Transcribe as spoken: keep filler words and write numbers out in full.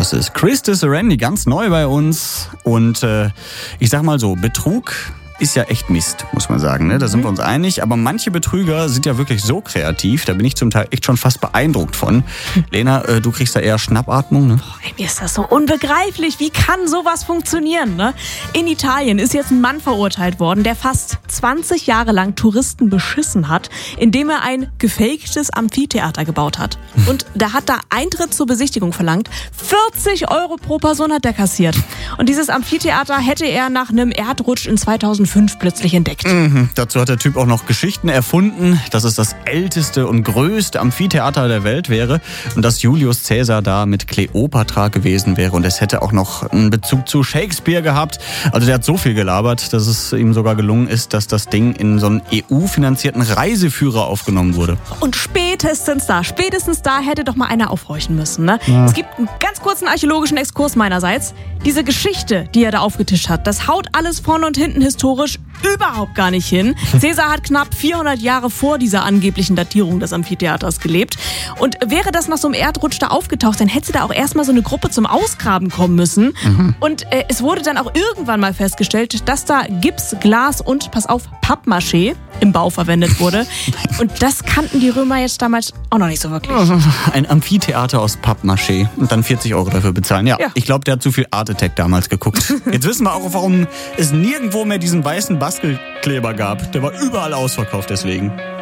Das ist Krista Serenity, ganz neu bei uns. Und äh, ich sag mal so, Betrug ist ja echt Mist, muss man sagen. Ne? Da sind wir uns einig. Aber manche Betrüger sind ja wirklich so kreativ, da bin ich zum Teil echt schon fast beeindruckt von. Lena, äh, du kriegst da eher Schnappatmung, ne? Boah, ey, mir ist das so unbegreiflich. Wie kann sowas funktionieren, ne? In Italien ist jetzt ein Mann verurteilt worden, der fast zwanzig Jahre lang Touristen beschissen hat, indem er ein gefaktes Amphitheater gebaut hat. Und da hat er Eintritt zur Besichtigung verlangt. vierzig Euro pro Person hat er kassiert. Und dieses Amphitheater hätte er nach einem Erdrutsch in zweitausendfünf plötzlich entdeckt. Mhm. Dazu hat der Typ auch noch Geschichten erfunden, dass es das älteste und größte Amphitheater der Welt wäre und dass Julius Caesar da mit Kleopatra gewesen wäre und es hätte auch noch einen Bezug zu Shakespeare gehabt. Also der hat so viel gelabert, dass es ihm sogar gelungen ist, dass das Ding in so einen E U-finanzierten Reiseführer aufgenommen wurde. Und spätestens da, spätestens da hätte doch mal einer aufhorchen müssen. Ne? Ja. Es gibt einen ganz kurzen archäologischen Exkurs meinerseits. Diese Geschichte, die er da aufgetischt hat, das haut alles vorne und hinten historisch überhaupt gar nicht hin. Caesar hat knapp vierhundert Jahre vor dieser angeblichen Datierung des Amphitheaters gelebt. Und wäre das nach so einem Erdrutsch da aufgetaucht, dann hätte da auch erstmal so eine Gruppe zum Ausgraben kommen müssen. Mhm. Und äh, es wurde dann auch irgendwann mal festgestellt, dass da Gips, Glas und, pass auf, Pappmaché im Bau verwendet wurde. Und das kannten die Römer jetzt damals auch noch nicht so wirklich. Ein Amphitheater aus Pappmaché und dann vierzig Euro dafür bezahlen. Ja, ja. Ich glaube, der hat zu viel Art Attack damals geguckt. Jetzt wissen wir auch, warum es nirgendwo mehr diesen weißen Bastelkleber gab. Der war überall ausverkauft deswegen.